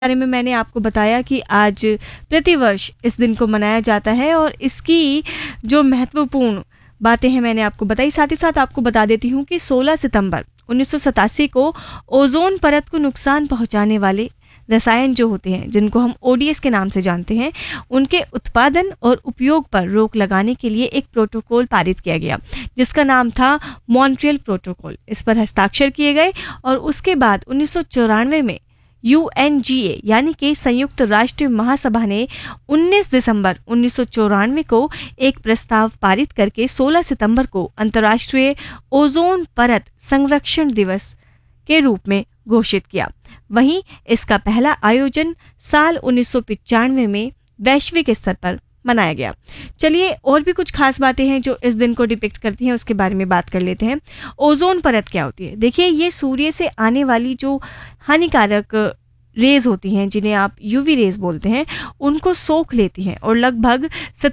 बारे में मैंने आपको बताया कि आज प्रतिवर्ष इस दिन को मनाया जाता है और इसकी जो महत्वपूर्ण बातें हैं मैंने आपको बताई। साथ ही साथ आपको बता देती हूँ कि 16 सितंबर 1987 को ओजोन परत को नुकसान पहुंचाने वाले रसायन जो होते हैं, जिनको हम ओडीएस के नाम से जानते हैं, उनके उत्पादन और उपयोग पर रोक लगाने के लिए एक प्रोटोकॉल पारित किया गया, जिसका नाम था मॉन्ट्रियल प्रोटोकॉल। इस पर हस्ताक्षर किए गए और उसके बाद 1994 में यूएनजीए यानी कि संयुक्त राष्ट्र महासभा ने 19 दिसंबर 1994 को एक प्रस्ताव पारित करके 16 सितंबर को अंतर्राष्ट्रीय ओजोन परत संरक्षण दिवस के रूप में घोषित किया। वहीं इसका पहला आयोजन साल 1995 में वैश्विक स्तर पर मनाया गया। चलिए, और भी कुछ खास बातें हैं जो इस दिन को डिपिक्ट करती हैं, उसके बारे में बात कर लेते हैं। ओजोन परत क्या होती है? देखिए, ये सूर्य से आने वाली जो हानिकारक रेज होती हैं, जिन्हें आप यूवी रेज बोलते हैं, उनको सोख लेती हैं और लगभग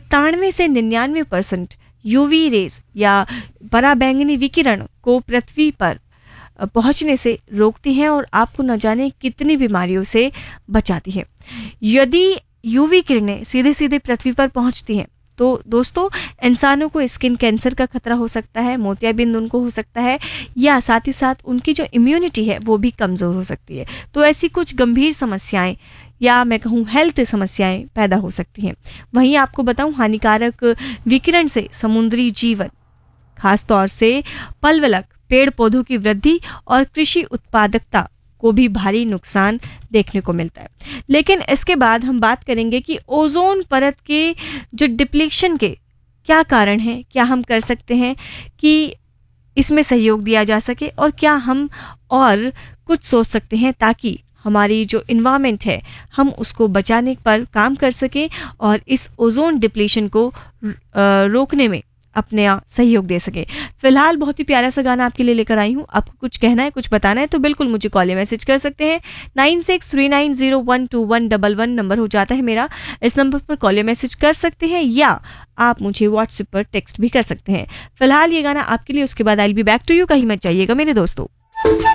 97 से 99% यूवी रेज या पराबैंगनी विकिरण को पृथ्वी पर पहुंचने से रोकती हैं और आपको न जाने कितनी बीमारियों से बचाती है। यदि यूवी किरणें सीधे सीधे पृथ्वी पर पहुंचती हैं तो दोस्तों, इंसानों को स्किन कैंसर का खतरा हो सकता है, मोतियाबिंद उनको हो सकता है, या साथ ही साथ उनकी जो इम्यूनिटी है वो भी कमज़ोर हो सकती है। तो ऐसी कुछ गंभीर समस्याएं या मैं कहूँ हेल्थ समस्याएं पैदा हो सकती हैं। वहीं आपको बताऊं, हानिकारक विकिरण से समुद्री जीवन, खासतौर से पलवलक पेड़ पौधों की वृद्धि और कृषि उत्पादकता को भी भारी नुकसान देखने को मिलता है। लेकिन इसके बाद हम बात करेंगे कि ओजोन परत के जो डिप्लीशन के क्या कारण हैं, क्या हम कर सकते हैं कि इसमें सहयोग दिया जा सके, और क्या हम और कुछ सोच सकते हैं ताकि हमारी जो इन्वायरमेंट है हम उसको बचाने पर काम कर सकें और इस ओजोन डिप्लीशन को रोकने में अपने सहयोग दे सके। फिलहाल बहुत ही प्यारा सा गाना आपके लिए लेकर आई हूँ। आपको कुछ कहना है, कुछ बताना है तो बिल्कुल मुझे कॉल या मैसेज कर सकते हैं। 9639012111 नंबर हो जाता है मेरा। इस नंबर पर कॉल या मैसेज कर सकते हैं या आप मुझे व्हाट्सएप पर टेक्स्ट भी कर सकते हैं। फिलहाल ये गाना आपके लिए, उसके बाद I will be back to you. कहीं मत जाइएगा मेरे दोस्तों।